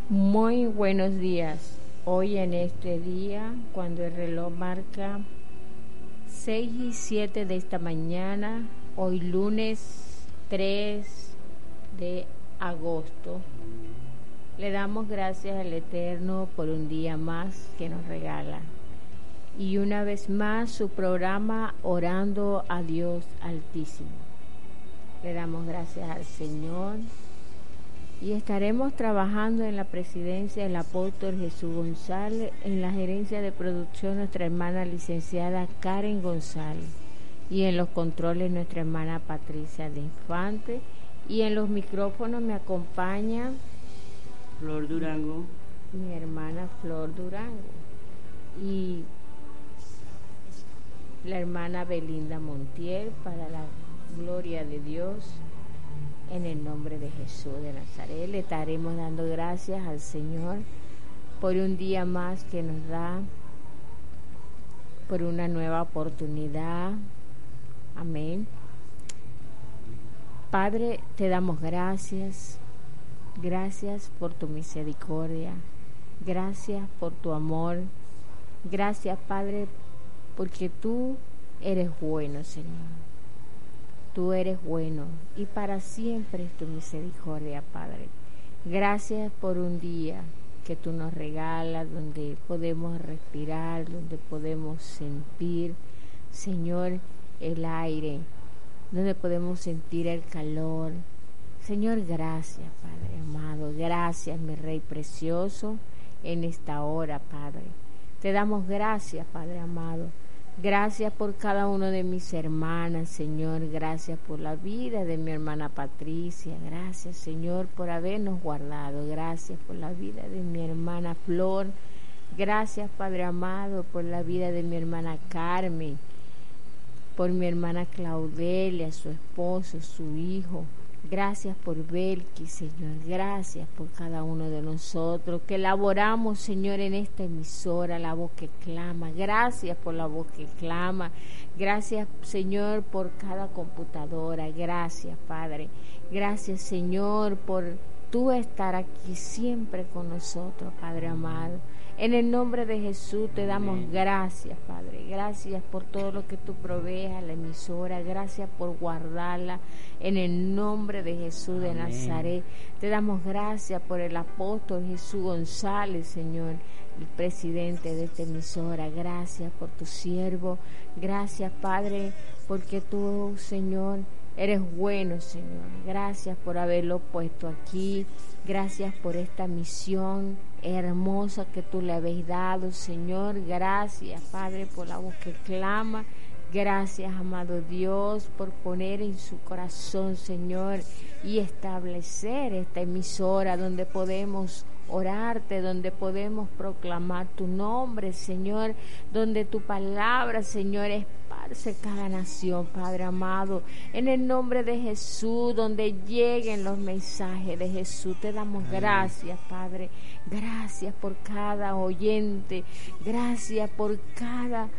Muy buenos días. Hoy en este día, cuando el reloj marca 6:07 de esta mañana, hoy lunes 3 de agosto, le damos gracias al Eterno por un día más que nos regala. Y una vez más su programa Orando a Dios Altísimo. Le damos gracias al Señor. Y estaremos trabajando en la presidencia del apóstol Jesús González, en la gerencia de producción nuestra hermana licenciada Karen González, y en los controles nuestra hermana Patricia de Infante, y en los micrófonos me acompaña Flor Durango, mi hermana Flor Durango, y la hermana Belinda Montiel, para la gloria de Dios. En el nombre de Jesús de Nazaret le estaremos dando gracias al Señor por un día más que nos da, por una nueva oportunidad. Amén. Padre, te damos gracias. Gracias por tu misericordia. Gracias por tu amor. Gracias, Padre, porque tú eres bueno, Señor. Tú eres bueno y para siempre es tu misericordia, Padre. Gracias por un día que tú nos regalas, donde podemos respirar, donde podemos sentir, Señor, el aire, donde podemos sentir el calor. Señor, gracias, Padre amado. Gracias, mi Rey precioso, en esta hora, Padre. Te damos gracias, Padre amado. Gracias por cada uno de mis hermanas, Señor. Gracias por la vida de mi hermana Patricia. Gracias, Señor, por habernos guardado. Gracias por la vida de mi hermana Flor. Gracias, Padre amado, por la vida de mi hermana Carmen, por mi hermana Claudelia, su esposo, su hijo. Gracias por Belki, Señor. Gracias por cada uno de nosotros que laboramos, Señor, en esta emisora, la voz que clama. Gracias por la voz que clama. Gracias, Señor, por cada computadora. Gracias, Padre. Gracias, Señor, por tú estar aquí siempre con nosotros, Padre amado. En el nombre de Jesús te damos gracias, Padre. Gracias por todo lo que tú provees a la emisora. Gracias por guardarla. En el nombre de Jesús de Nazaret, te damos gracias por el apóstol Jesús González, Señor, el presidente de esta emisora. Gracias por tu siervo. Gracias, Padre, porque tú, Señor, eres bueno, Señor. Gracias por haberlo puesto aquí. Gracias por esta misión hermosa que tú le habéis dado, Señor. Gracias, Padre, por la voz que clama. Gracias, amado Dios, por poner en su corazón, Señor, y establecer esta emisora donde podemos orarte, donde podemos proclamar tu nombre, Señor, donde tu palabra, Señor, esparce cada nación, Padre amado, en el nombre de Jesús, donde lleguen los mensajes de Jesús. Te damos gracias, Padre. Gracias por cada oyente. Gracias por cada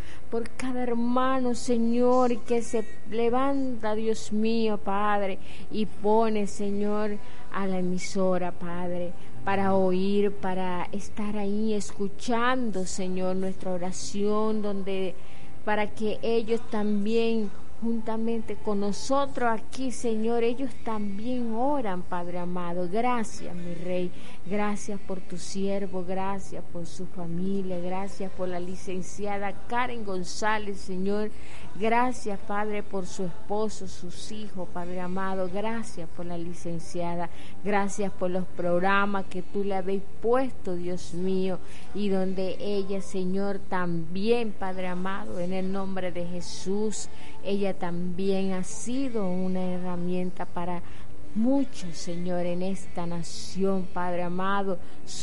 hermano, Señor, que se levanta, Dios mío, Padre, y pone, Señor, a la emisora, Padre, para oír, para estar ahí escuchando, Señor, nuestra oración, donde para que ellos también, juntamente con nosotros aquí, Señor, ellos también oran, Padre amado. Gracias, mi Rey. Gracias por tu siervo. Gracias por su familia. Gracias por la licenciada Karen González, Señor. Gracias, Padre, por su esposo, sus hijos, Padre amado. Gracias por la licenciada. Gracias por los programas que tú le habéis puesto, Dios mío, y donde ella, Señor, también, Padre amado, en el nombre de Jesús, ella también ha sido una herramienta para muchos, Señor, en esta nación, Padre amado,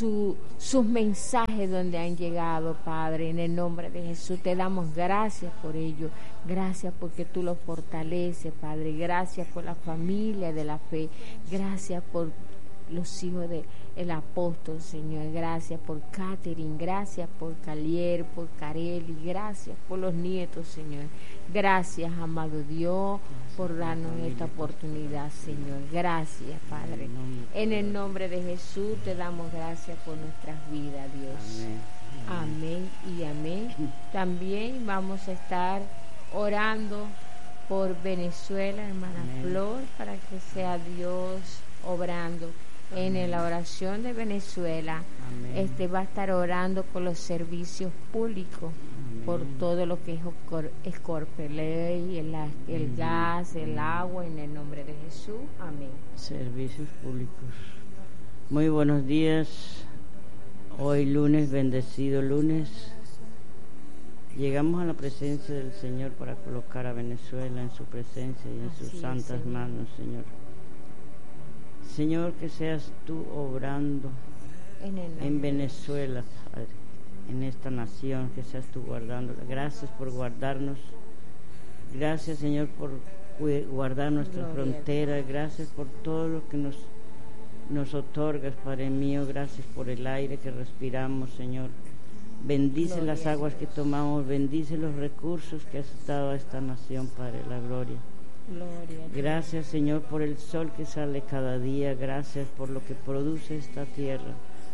sus mensajes donde han llegado, Padre, en el nombre de Jesús, te damos gracias por ello. Gracias porque tú lo fortaleces, Padre. Gracias por la familia de la fe. Gracias por los hijos del apóstol, Señor. Gracias por Catherine, gracias por Calier, por Carelli, gracias por los nietos, Señor. Gracias, amado Dios, por darnos esta oportunidad, Señor. Gracias, Padre. En el nombre de Jesús te damos gracias por nuestras vidas, Dios. Amén y amén. También vamos a estar orando por Venezuela, hermana Flor, para que sea Dios obrando en la oración de Venezuela. Va a estar orando por los servicios públicos, por todo lo que es Escorpeley, el gas, el agua, en el nombre de Jesús. Amén. Servicios públicos. Muy buenos días. Hoy lunes, bendecido lunes. Llegamos a la presencia del Señor para colocar a Venezuela en su presencia y en sus santas manos, Señor. Señor, que seas tú obrando en Venezuela, Padre, en esta nación, que seas tú guardándola. Gracias por guardarnos. Gracias, Señor, por guardar nuestras fronteras. Gracias por todo lo que nos otorgas, Padre mío. Gracias por el aire que respiramos, Señor. Bendice las aguas que tomamos, bendice los recursos que has dado a esta nación, Padre, la gloria. Gracias, Señor, por el sol que sale cada día. Gracias por lo que produce esta tierra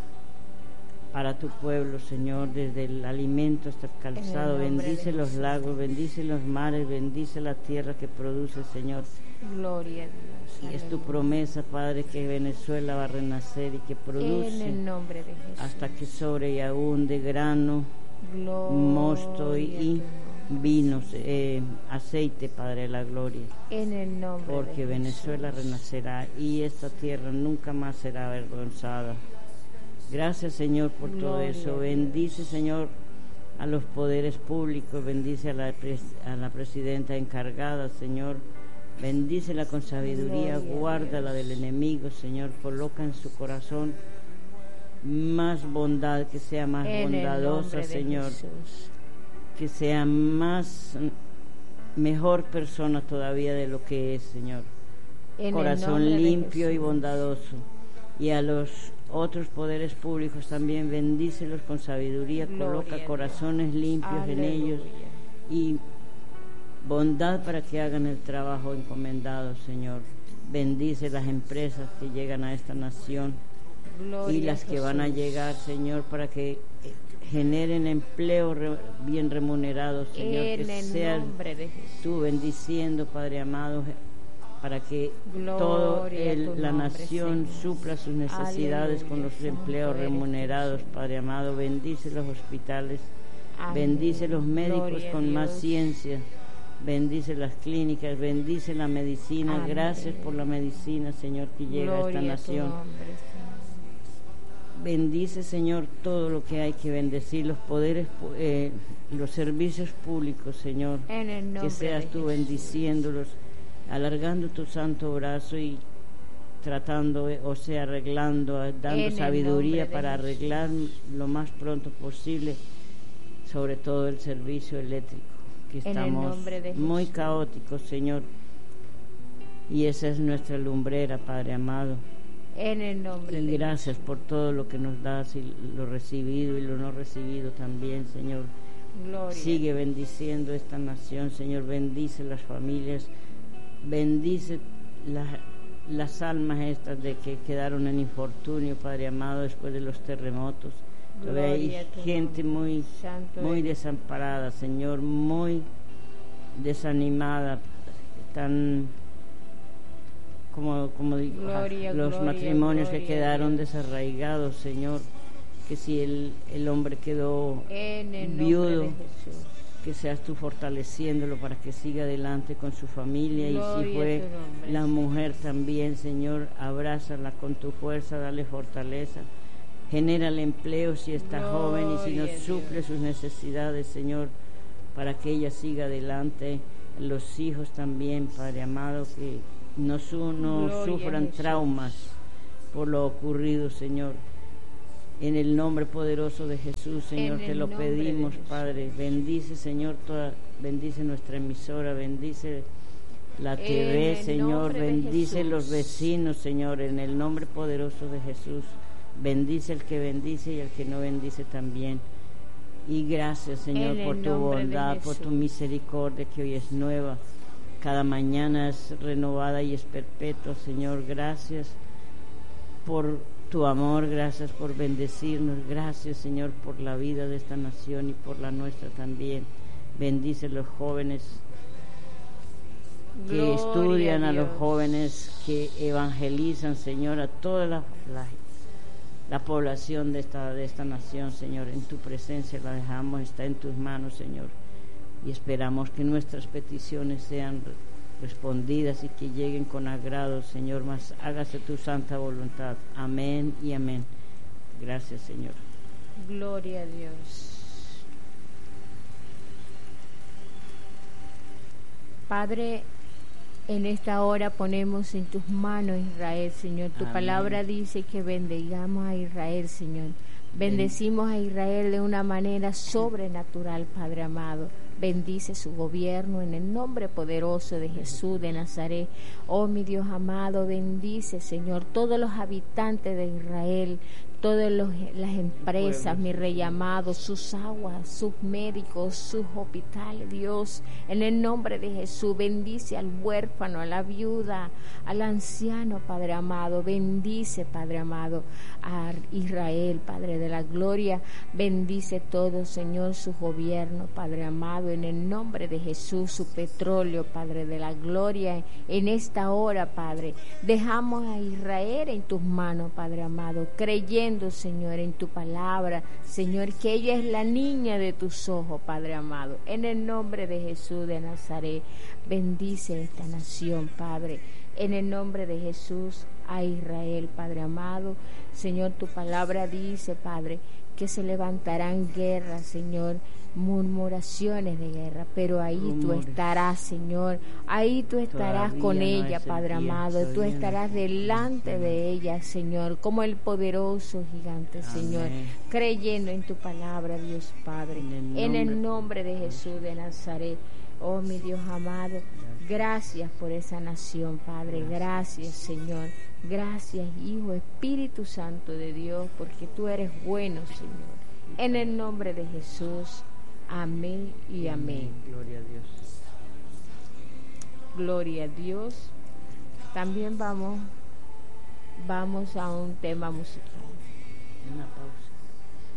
para tu pueblo, Señor, desde el alimento hasta el calzado. Bendice los lagos, bendice los mares, bendice la tierra que produce, Señor. Gloria a Dios. Y es tu promesa, Padre, que Venezuela va a renacer y que produce en el nombre de Jesús, hasta que sobre y abunde grano, mosto y vinos, aceite, Padre de la gloria. En el nombre porque de Venezuela Jesús renacerá y esta tierra nunca más será avergonzada. Gracias, Señor, por todo eso. Bendice, Señor, a los poderes públicos, bendice a la presidenta encargada, Señor. Bendícela con sabiduría, guárdala del enemigo, Señor. Coloca en su corazón más bondad, que sea más bondadosa, Señor. Que sea mejor persona todavía de lo que es, Señor. Corazón limpio y bondadoso. Y a los otros poderes públicos también, bendícelos con sabiduría, coloca corazones limpios en ellos y bondad para que hagan el trabajo encomendado, Señor. Bendice las empresas que llegan a esta nación y las que van a llegar, Señor, para que generen empleo bien remunerado, Señor. Que seas tú bendiciendo, Padre amado, para que toda la nación supla sus necesidades con los empleos remunerados, Padre amado. Bendice los hospitales, bendice los médicos con más ciencia, bendice las clínicas, bendice la medicina. Gracias por la medicina, Señor, que llega a esta nación. Bendice, Señor, todo lo que hay que bendecir, los poderes, los servicios públicos, Señor, que seas tú bendiciéndolos, alargando tu santo brazo y tratando, arreglando, dando sabiduría para arreglar lo más pronto posible, sobre todo el servicio eléctrico, que estamos muy caóticos, Señor, y esa es nuestra lumbrera, Padre amado. En el nombre y gracias por todo lo que nos das, y lo recibido y lo no recibido también, Señor. Gloria. Sigue bendiciendo esta nación, Señor. Bendice las familias, bendice las almas estas de que quedaron en infortunio, Padre amado, después de los terremotos. Todavía hay gente muy desamparada, Señor, muy desanimada, tan como digo, los matrimonios que quedaron desarraigados, Señor, que si el hombre quedó viudo, que seas tú fortaleciéndolo para que siga adelante con su familia. Y si fue la mujer también, Señor, abrázala con tu fuerza, dale fortaleza, genérale empleo si está joven y si no suple sus necesidades, Señor, para que ella siga adelante. Los hijos también, Padre amado, que no sufran traumas por lo ocurrido, Señor. En el nombre poderoso de Jesús, Señor, te lo pedimos, Padre. Bendice, Señor, bendice nuestra emisora, bendice la TV, Señor, bendice los vecinos, Señor, en el nombre poderoso de Jesús. Bendice el que bendice y el que no bendice también. Y gracias, Señor, por tu bondad, por tu misericordia que hoy es nueva. Cada mañana es renovada y es perpetua, Señor. Gracias por tu amor, gracias por bendecirnos. Gracias, Señor, por la vida de esta nación y por la nuestra también. Bendice a los jóvenes que estudian, a los jóvenes que evangelizan, Señor, a toda la población de esta nación, Señor. En tu presencia la dejamos, está en tus manos, Señor, y esperamos que nuestras peticiones sean respondidas y que lleguen con agrado, Señor, mas hágase tu santa voluntad. Amén y amén. Gracias, Señor. Gloria a Dios. Padre, en esta hora ponemos en tus manos Israel, Señor. Tu palabra dice que bendigamos a Israel, Señor. Bendecimos a Israel de una manera sobrenatural, Padre amado. Bendice su gobierno en el nombre poderoso de Jesús de Nazaret. Oh, mi Dios amado, bendice, Señor, todos los habitantes de Israel, todas las empresas, mi Rey amado, sus aguas, sus médicos, sus hospitales, Dios, en el nombre de Jesús. Bendice al huérfano, a la viuda, al anciano, Padre amado. Bendice, Padre amado, a Israel, Padre de la gloria. Bendice todo, Señor, su gobierno, Padre amado, en el nombre de Jesús, su petróleo, Padre de la gloria. En esta hora, Padre, dejamos a Israel en tus manos, Padre amado, creyendo, Señor, en tu palabra, Señor, que ella es la niña de tus ojos, Padre amado. En el nombre de Jesús de Nazaret, bendice esta nación, Padre. En el nombre de Jesús, a Israel, Padre amado. Señor, tu palabra dice, Padre, que se levantarán guerras, Señor, murmuraciones de guerra, pero ahí tú estarás, Señor, ahí tú estarás con ella, Padre amado, tú estarás delante de ella, Señor, como el poderoso gigante, Señor, creyendo en tu palabra, Dios Padre, en el nombre de Jesús de Nazaret. Oh, mi Dios amado, gracias por esa nación, Padre, gracias, Señor, gracias, Hijo, Espíritu Santo de Dios, porque tú eres bueno, Señor, en el nombre de Jesús. Amén y amén. Gloria a Dios. Gloria a Dios. También vamos a un tema musical.